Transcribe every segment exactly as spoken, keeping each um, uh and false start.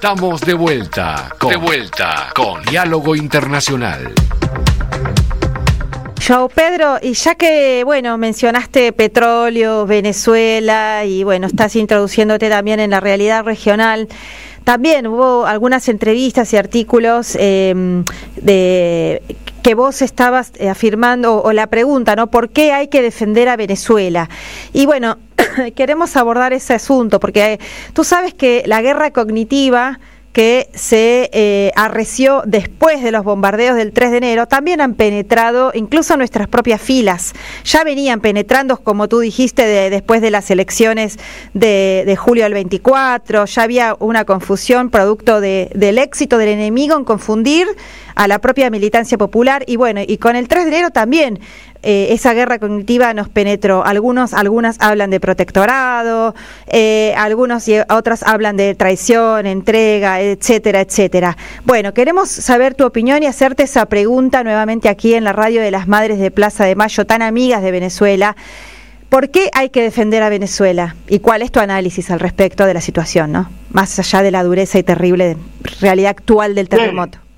Estamos de vuelta, con, de vuelta con Diálogo Internacional. João Pedro, y ya que, bueno, mencionaste petróleo, Venezuela, y bueno, estás introduciéndote también en la realidad regional, también hubo algunas entrevistas y artículos eh, de que vos estabas afirmando, o, o la pregunta, ¿no? ¿Por qué hay que defender a Venezuela? Y bueno, queremos abordar ese asunto, porque tú sabes que la guerra cognitiva que se eh, arreció después de los bombardeos del tres de enero, también han penetrado incluso nuestras propias filas. Ya venían penetrando, como tú dijiste, de, después de las elecciones de, de julio del veinticuatro, ya había una confusión producto de, del éxito del enemigo en confundir a la propia militancia popular, y bueno, y con el tres de enero también eh, esa guerra cognitiva nos penetró. Algunos, algunas hablan de protectorado, eh, algunos y otros hablan de traición, entrega, etcétera, etcétera. Bueno, queremos saber tu opinión y hacerte esa pregunta nuevamente aquí en la radio de las Madres de Plaza de Mayo, tan amigas de Venezuela. ¿Por qué hay que defender a Venezuela? ¿Y cuál es tu análisis al respecto de la situación, no? Más allá de la dureza y terrible realidad actual del terremoto. Bien.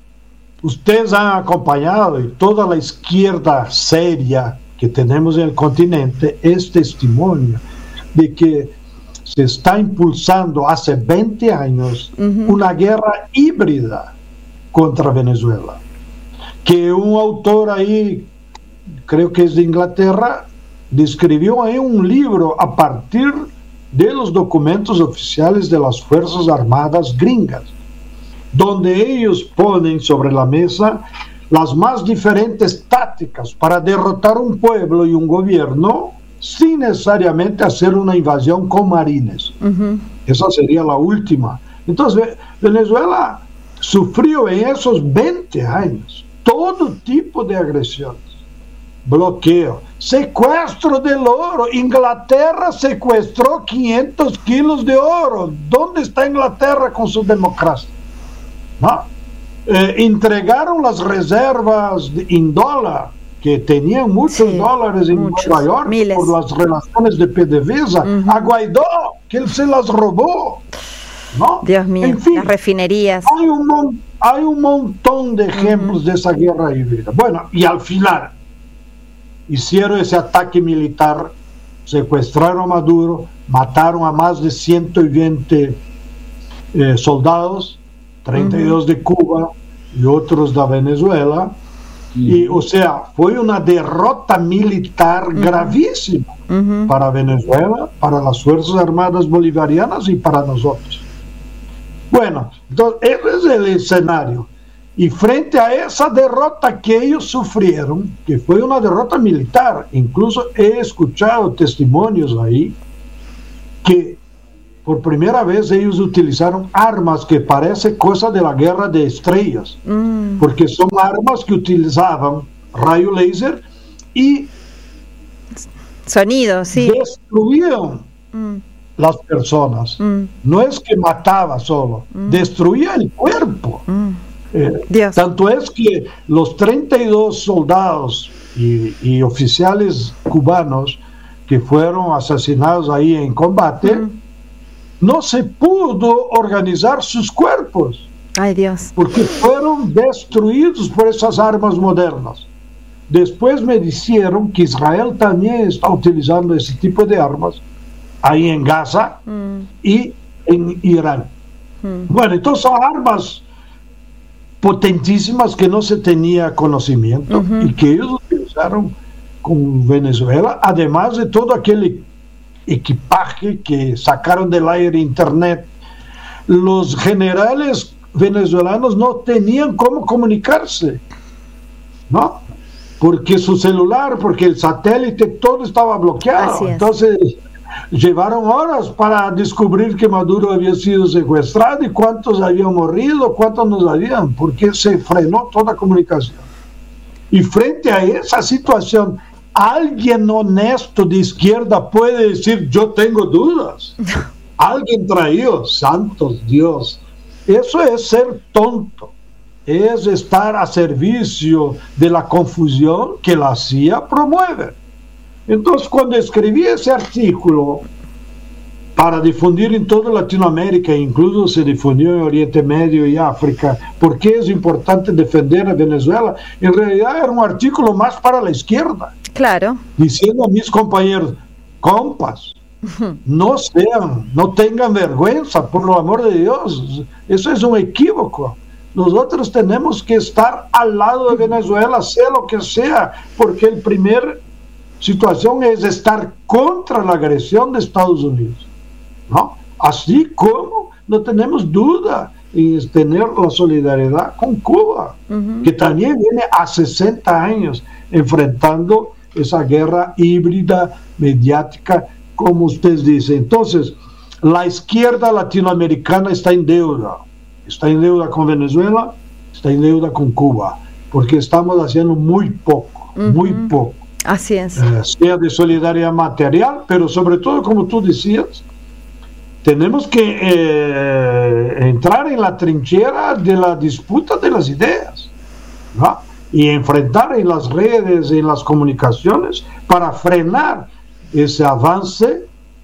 Ustedes han acompañado, y toda la izquierda seria que tenemos en el continente es testimonio de que se está impulsando hace veinte años uh-huh. una guerra híbrida contra Venezuela, que un autor ahí, creo que es de Inglaterra, describió ahí un libro a partir de los documentos oficiales de las Fuerzas Armadas gringas, donde ellos ponen sobre la mesa las más diferentes tácticas para derrotar un pueblo y un gobierno sin necesariamente hacer una invasión con marines. Uh-huh. Esa sería la última. Entonces, Venezuela sufrió en esos veinte años todo tipo de agresiones. Bloqueo, secuestro del oro. Inglaterra secuestró quinientos kilos de oro. ¿Dónde está Inglaterra con su democracia? ¿No? Eh, entregaron las reservas de, en dólar, que tenían muchos sí, dólares en muchos, Nueva York, miles. Por las relaciones de PDVSA, uh-huh. a Guaidó, que él se las robó, ¿no? Dios mío, en fin, las refinerías. Hay un, hay un montón de ejemplos uh-huh. de esa guerra híbrida. Bueno, y al final hicieron ese ataque militar, secuestraron a Maduro, mataron a más de ciento veinte eh, soldados, treinta y dos uh-huh. de Cuba y otros de Venezuela, uh-huh. y o sea, fue una derrota militar uh-huh. gravísima uh-huh. para Venezuela, para las Fuerzas Armadas Bolivarianas y para nosotros. Bueno, entonces ese es el escenario, y frente a esa derrota que ellos sufrieron, que fue una derrota militar, incluso he escuchado testimonios ahí que por primera vez ellos utilizaron armas que parece cosa de la guerra de estrellas, mm. porque son armas que utilizaban rayo láser y sonido, sí. destruían mm. las personas. Mm. No es que mataba solo, mm. destruía el cuerpo. Mm. Eh, tanto es que los treinta y dos soldados y, y oficiales cubanos que fueron asesinados ahí en combate, mm. no se pudo organizar sus cuerpos. Ay, Dios. Porque fueron destruidos por esas armas modernas. Después me dijeron que Israel también está utilizando ese tipo de armas ahí en Gaza mm. y en Irán. Mm. Bueno, entonces son armas potentísimas que no se tenía conocimiento uh-huh. y que ellos utilizaron con Venezuela, además de todo aquel equipaje que sacaron del aire internet. Los generales venezolanos no tenían cómo comunicarse, ¿no? Porque su celular, porque el satélite, todo estaba bloqueado. Entonces llevaron horas para descubrir que Maduro había sido secuestrado y cuántos habían morido, cuántos no sabían, porque se frenó toda comunicación. Y frente a esa situación, alguien honesto de izquierda puede decir, yo tengo dudas. Alguien traído, santos Dios. Eso es ser tonto. Es estar a servicio de la confusión que la C I A promueve. Entonces, cuando escribí ese artículo para difundir en toda Latinoamérica, incluso se difundió en Oriente Medio y África. ¿Por qué es importante defender a Venezuela? En realidad era un artículo más para la izquierda. Claro. Diciendo a mis compañeros, compas, no sean, no tengan vergüenza, por lo amor de Dios. Eso es un equívoco. Nosotros tenemos que estar al lado de Venezuela, sea lo que sea, porque el primer situación es estar contra la agresión de Estados Unidos, ¿no? Así como no tenemos duda en tener la solidaridad con Cuba, uh-huh. que también viene a sesenta años enfrentando esa guerra híbrida mediática, como usted dice. Entonces, la izquierda latinoamericana está en deuda. Está en deuda con Venezuela, está en deuda con Cuba, porque estamos haciendo muy poco, uh-huh. muy poco. Así es. Eh, sea de solidaridad material, pero sobre todo, como tú decías, tenemos que eh, entrar en la trinchera de la disputa de las ideas, ¿no? Y enfrentar en las redes, en las comunicaciones, para frenar ese avance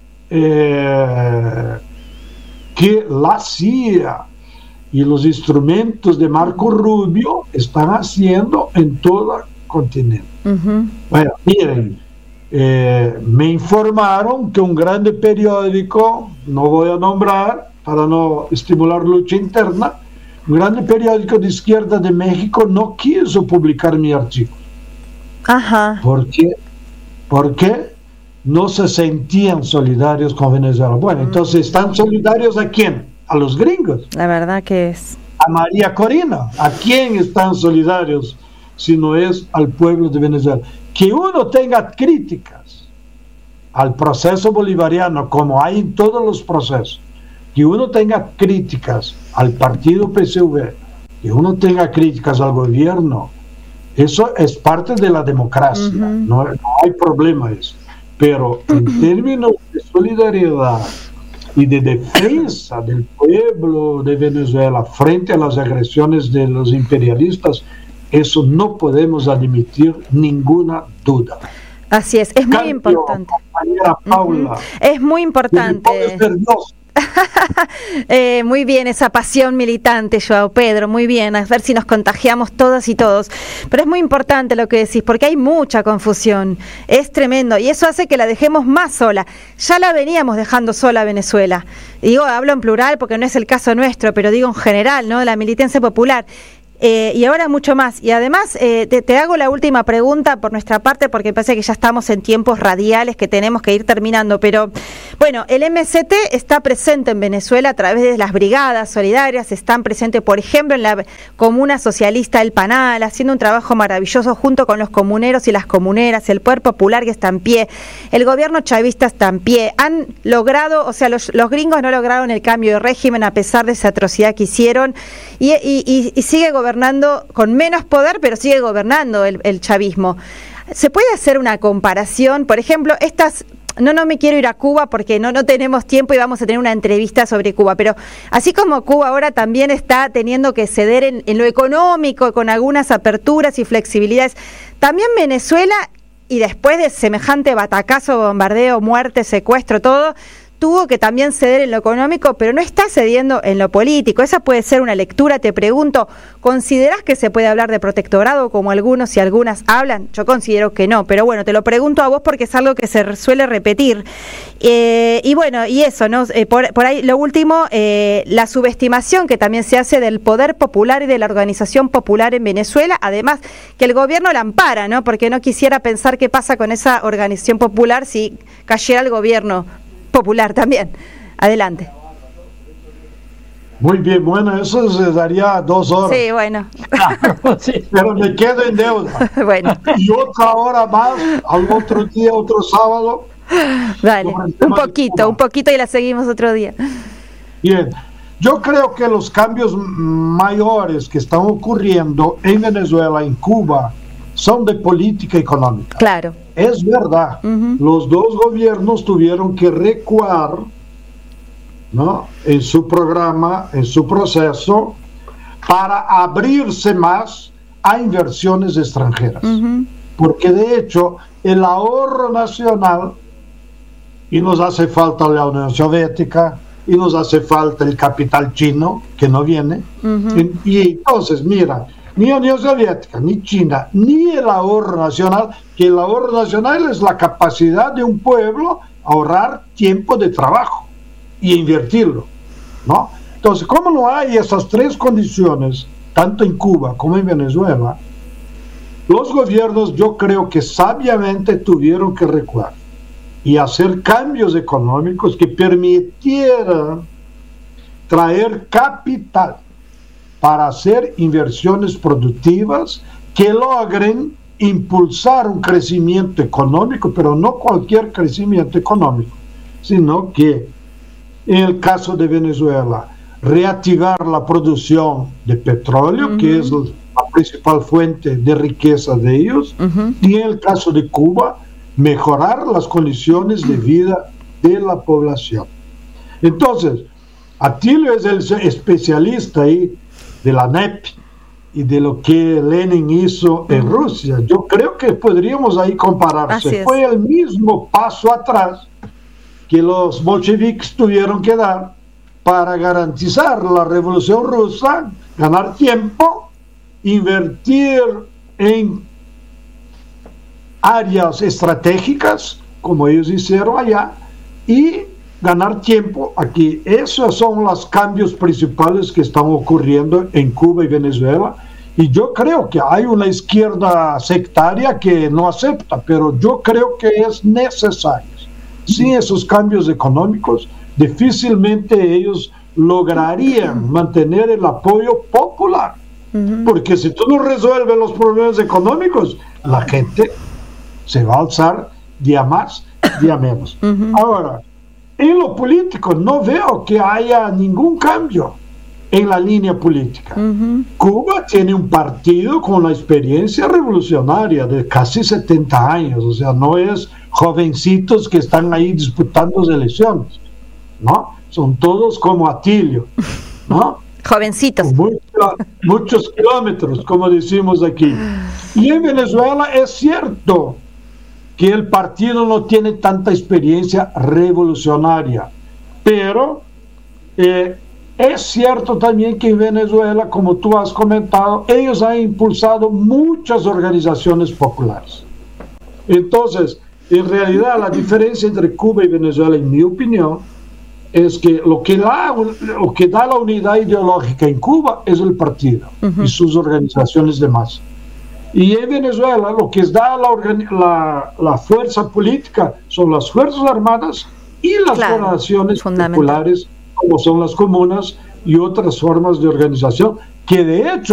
eh, que la C I A y los instrumentos de Marco Rubio están haciendo en todo el continente. Uh-huh. Bueno, miren, eh, me informaron que un grande periódico, no voy a nombrar para no estimular lucha interna, un grande periódico de izquierda de México no quiso publicar mi artículo. Ajá. ¿Por qué? Porque no se sentían solidarios con Venezuela. Bueno, uh-huh. entonces, ¿están solidarios a quién? A los gringos. La verdad que es. A María Corina. ¿A quién están solidarios si no es al pueblo de Venezuela? Que uno tenga críticas al proceso bolivariano, como hay en todos los procesos, que uno tenga críticas al partido P S U V, que uno tenga críticas al gobierno, eso es parte de la democracia. Uh-huh. no, no hay problema eso. Pero en uh-huh. términos de solidaridad y de defensa del pueblo de Venezuela frente a las agresiones de los imperialistas, eso no podemos admitir ninguna duda. Así es, es muy Cambio, importante. Paula, uh-huh. Es muy importante. eh, muy bien, esa pasión militante, Joao Pedro, muy bien, a ver si nos contagiamos todas y todos. Pero es muy importante lo que decís, porque hay mucha confusión, es tremendo, y eso hace que la dejemos más sola. Ya la veníamos dejando sola a Venezuela. Y digo, hablo en plural porque no es el caso nuestro, pero digo en general, ¿no? La militancia popular. Eh, y ahora mucho más. Y además, eh, te, te hago la última pregunta por nuestra parte, porque parece que ya estamos en tiempos radiales que tenemos que ir terminando. Pero, bueno, el M S T está presente en Venezuela a través de las brigadas solidarias, están presentes, por ejemplo, en la comuna socialista El Panal, haciendo un trabajo maravilloso junto con los comuneros y las comuneras, el poder popular que está en pie, el gobierno chavista está en pie. Han logrado, o sea, los, los gringos no lograron el cambio de régimen a pesar de esa atrocidad que hicieron, y, y, y, y sigue gobernando gobernando con menos poder, pero sigue gobernando el, el chavismo. ¿Se puede hacer una comparación? Por ejemplo, estas... No, no me quiero ir a Cuba porque no, no tenemos tiempo y vamos a tener una entrevista sobre Cuba, pero así como Cuba ahora también está teniendo que ceder en, en lo económico, con algunas aperturas y flexibilidades, también Venezuela, y después de semejante batacazo, bombardeo, muerte, secuestro, todo, tuvo que también ceder en lo económico, pero no está cediendo en lo político. Esa puede ser una lectura. Te pregunto, ¿considerás que se puede hablar de protectorado como algunos y algunas hablan? Yo considero que no, pero bueno, te lo pregunto a vos porque es algo que se suele repetir. Eh, y bueno, y eso, ¿no? Eh, por, por ahí lo último, eh, la subestimación que también se hace del poder popular y de la organización popular en Venezuela, además que el gobierno la ampara, ¿no? Porque no quisiera pensar qué pasa con esa organización popular si cayera el gobierno popular también. Adelante. Muy bien, bueno, eso se daría dos horas. Sí, bueno. Sí, pero me quedo en deuda. Bueno. Y otra hora más, al otro día, otro sábado. Dale, un poquito, un poquito y la seguimos otro día. Bien, yo creo que los cambios mayores que están ocurriendo en Venezuela, en Cuba, son de política económica. Claro. Es verdad, uh-huh. Los dos gobiernos tuvieron que recuar, ¿no?, en su programa, en su proceso, para abrirse más a inversiones extranjeras. Uh-huh. Porque de hecho, el ahorro nacional y nos hace falta la Unión Soviética, y nos hace falta el capital chino, que no viene. Uh-huh. y, y entonces, mira, ni Unión Soviética, ni China, ni el ahorro nacional, que el ahorro nacional es la capacidad de un pueblo ahorrar tiempo de trabajo y invertirlo, ¿no? Entonces, como no hay esas tres condiciones, tanto en Cuba como en Venezuela, los gobiernos, yo creo que sabiamente tuvieron que recuar y hacer cambios económicos que permitieran traer capital para hacer inversiones productivas que logren impulsar un crecimiento económico, pero no cualquier crecimiento económico, sino que en el caso de Venezuela, reactivar la producción de petróleo, uh-huh. que es la principal fuente de riqueza de ellos, uh-huh. y en el caso de Cuba, mejorar las condiciones de vida de la población. Entonces, Atilio es el especialista ahí de la N E P y de lo que Lenin hizo en uh-huh. Rusia. Yo creo que podríamos ahí compararse. Fue el mismo paso atrás que los bolcheviques tuvieron que dar para garantizar la revolución rusa, ganar tiempo, invertir en áreas estratégicas, como ellos hicieron allá, y ganar tiempo aquí. Esos son los cambios principales que están ocurriendo en Cuba y Venezuela, y yo creo que hay una izquierda sectaria que no acepta, pero yo creo que es necesario. Sin esos cambios económicos, difícilmente ellos lograrían mantener el apoyo popular, uh-huh. porque si tú no resuelves los problemas económicos, la gente se va a alzar día más, día menos. Uh-huh. Ahora, en lo político no veo que haya ningún cambio en la línea política. Uh-huh. Cuba tiene un partido con una experiencia revolucionaria de casi setenta años, o sea, no es jovencitos que están ahí disputando elecciones, ¿no? Son todos como Atilio, ¿no? Jovencitos. Mucho, muchos kilómetros, como decimos aquí. Y en Venezuela es cierto que el partido no tiene tanta experiencia revolucionaria, pero eh, es cierto también que en Venezuela, como tú has comentado, ellos han impulsado muchas organizaciones populares. Entonces, en realidad, la diferencia entre Cuba y Venezuela, en mi opinión, es que lo que da, lo que da la unidad ideológica en Cuba es el partido uh-huh. y sus organizaciones de masa. Y en Venezuela lo que da la, la, la fuerza política son las Fuerzas Armadas y las claro, organizaciones populares, como son las comunas y otras formas de organización, que de hecho